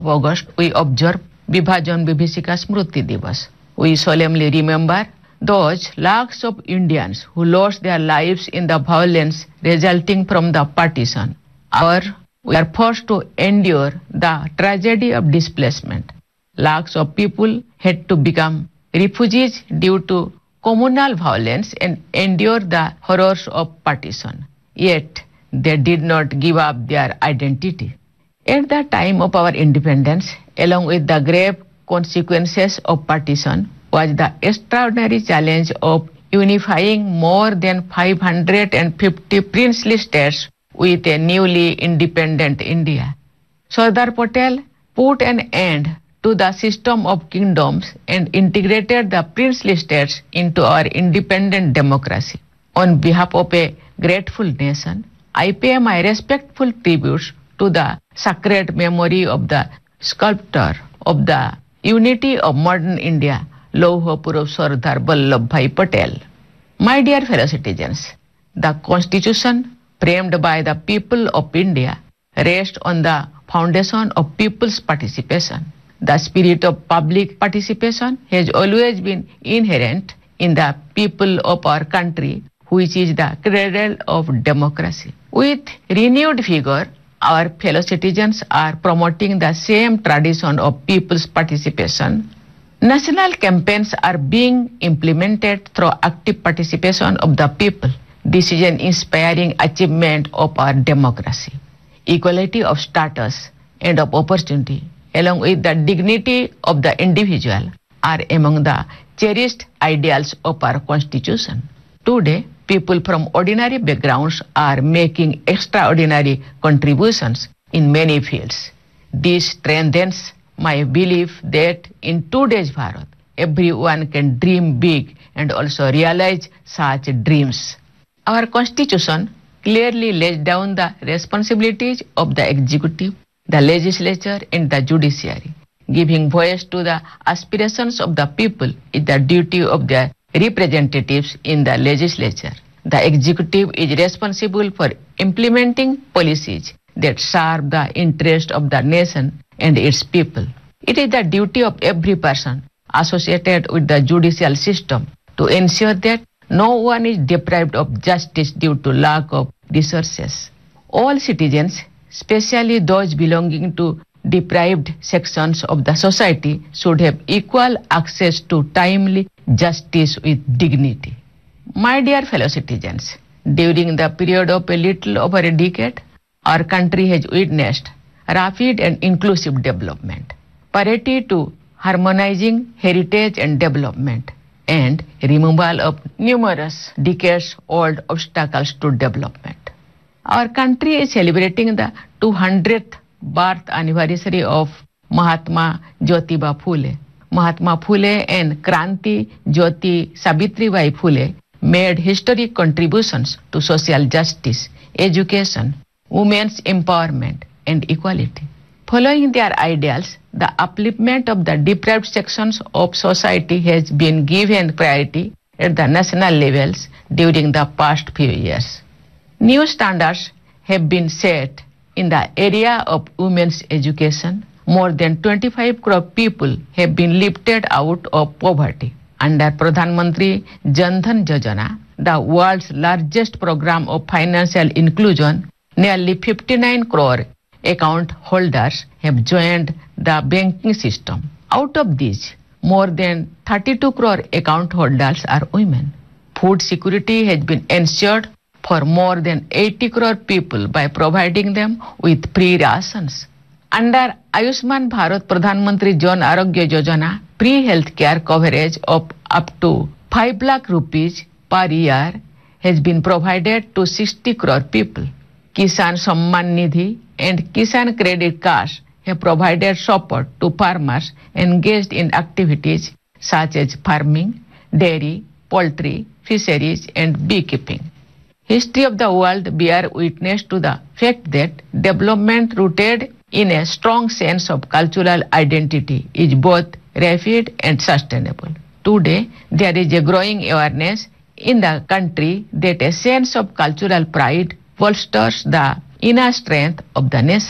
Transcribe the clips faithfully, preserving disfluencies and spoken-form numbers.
August, we observe Vibhajan Vibhishika Smruti Divas. We solemnly remember those lakhs of Indians who lost their lives in the violence resulting from the partition. Our, we are forced to endure the tragedy of displacement. Lakhs of people had to become refugees due to communal violence and endure the horrors of partition. Yet, they did not give up their identity. At the time of our independence, along with the grave consequences of partition, was the extraordinary challenge of unifying more than five hundred fifty princely states with a newly independent India. Sardar Patel put an end to the system of kingdoms and integrated the princely states into our independent democracy. On behalf of a grateful nation, I pay my respectful tributes to the sacred memory of the sculptor of the unity of modern India, Lauh Purush Sardar Vallabhbhai Patel. My dear fellow citizens, the Constitution framed by the people of India rests on the foundation of people's participation. The spirit of public participation has always been inherent in the people of our country, which is the cradle of democracy. With renewed vigor, our fellow citizens are promoting the same tradition of people's participation. National campaigns are being implemented through active participation of the people. This is an inspiring achievement of our democracy. Equality of status and of opportunity, along with the dignity of the individual, are among the cherished ideals of our Constitution. Today, people from ordinary backgrounds are making extraordinary contributions in many fields. This strengthens my belief that in today's Bharat, everyone can dream big and also realize such dreams. Our Constitution clearly lays down the responsibilities of the executive, the legislature and the judiciary. Giving voice to the aspirations of the people is the duty of their representatives in the legislature. The executive is responsible for implementing policies that serve the interest of the nation and its people. It is the duty of every person associated with the judicial system to ensure that no one is deprived of justice due to lack of resources. All citizens, especially those belonging to deprived sections of the society, should have equal access to timely justice with dignity. My dear fellow citizens, during the period of a little over a decade, our country has witnessed rapid and inclusive development, parity to harmonizing heritage and development, and removal of numerous decades-old obstacles to development. Our country is celebrating the two hundredth birth anniversary of Mahatma Jyotiba Phule. Mahatma Phule and Kranti Jyoti Savitribai Phule made historic contributions to social justice, education, women's empowerment, and equality. Following their ideals, the upliftment of the deprived sections of society has been given priority at the national levels during the past few years. New standards have been set in the area of women's education. More than twenty-five crore people have been lifted out of poverty. Under Pradhan Mantri Jan Dhan Yojana, the world's largest program of financial inclusion, nearly fifty-nine crore account holders have joined the banking system. Out of these, more than thirty-two crore account holders are women. Food security has been ensured for more than eighty crore people by providing them with free rations. Under Ayushman Bharat Pradhan Mantri Jan Arogya Yojana, free health care coverage of up to five lakh rupees per year has been provided to sixty crore people. Kisan Samman Nidhi and Kisan Credit Cards have provided support to farmers engaged in activities such as farming, dairy, poultry, fisheries, and beekeeping. History of the world bear witness to the fact that development rooted in a strong sense of cultural identity is both rapid and sustainable. Today, there is a growing awareness in the country that a sense of cultural pride bolsters the inner strength of the nation.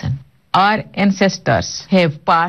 our ancestors have passed